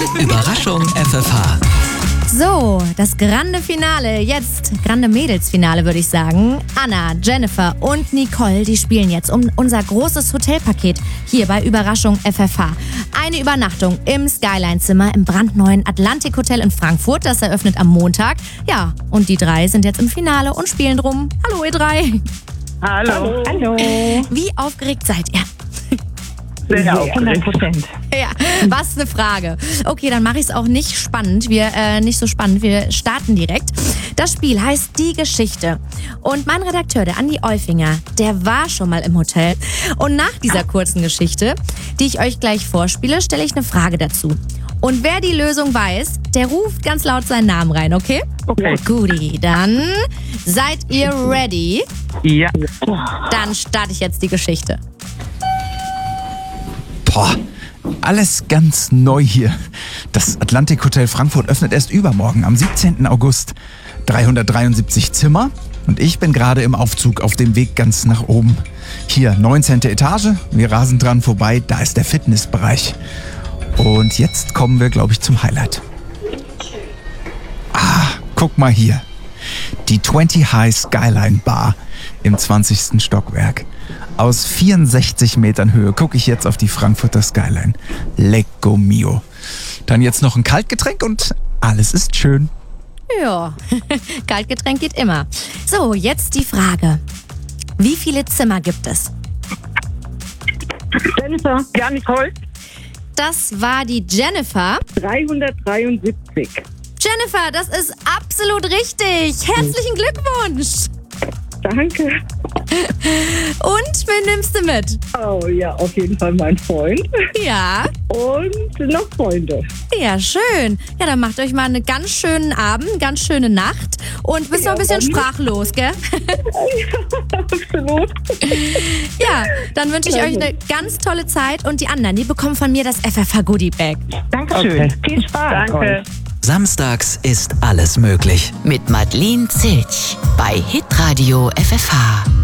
Überraschung FFH. So, das grande Finale, jetzt grande Mädelsfinale würde ich sagen. Anna, Jennifer und Nicole, die spielen jetzt um unser großes Hotelpaket hier bei Überraschung FFH. Eine Übernachtung im Skyline-Zimmer im brandneuen Atlantik Hotel in Frankfurt, das eröffnet am Montag. Ja, und die drei sind jetzt im Finale und spielen drum. Hallo ihr drei. Hallo. Hallo. Wie aufgeregt seid ihr? Sehr aufgeregt. 100%. Ja, was eine Frage. Okay, dann mache ich es auch nicht spannend. Nicht so spannend. Wir starten direkt. Das Spiel heißt Die Geschichte. Und mein Redakteur, der Andi Olfinger, der war schon mal im Hotel. Und nach dieser kurzen Geschichte, die ich euch gleich vorspiele, stelle ich eine Frage dazu. Und wer die Lösung weiß, der ruft ganz laut seinen Namen rein, okay? Okay. Guti, dann seid ihr ready? Ja. Dann starte ich jetzt die Geschichte. Boah, alles ganz neu hier. Das Atlantik Hotel Frankfurt öffnet erst übermorgen, am 17. August. 373 Zimmer und ich bin gerade im Aufzug auf dem Weg ganz nach oben. Hier, 19. Etage, wir rasen dran vorbei, da ist der Fitnessbereich. Und jetzt kommen wir, glaube ich, zum Highlight. Guck mal hier. Die 20 High Skyline Bar im 20. Stockwerk. Aus 64 Metern Höhe gucke ich jetzt auf die Frankfurter Skyline. Lecco mio. Dann jetzt noch ein Kaltgetränk und alles ist schön. Ja, Kaltgetränk geht immer. So, jetzt die Frage. Wie viele Zimmer gibt es? Jennifer. Ja, Nicole. Das war die Jennifer. 373. Jennifer, das ist absolut richtig. Herzlichen Glückwunsch. Danke. Und wen nimmst du mit? Oh ja, auf jeden Fall mein Freund. Ja, Und noch Freunde. ja, schön. Ja, dann macht euch mal einen ganz schönen Abend, eine ganz schöne Nacht. Und bist noch ein bisschen sprachlos, gell? Absolut. Ja, dann wünsche ich euch eine ganz tolle Zeit. Und die anderen, die bekommen von mir das FFH Goodie Bag. Dankeschön. Okay. Viel Spaß. Danke. Samstags ist alles möglich. Mit Madeleine Zilch bei Hitradio FFH.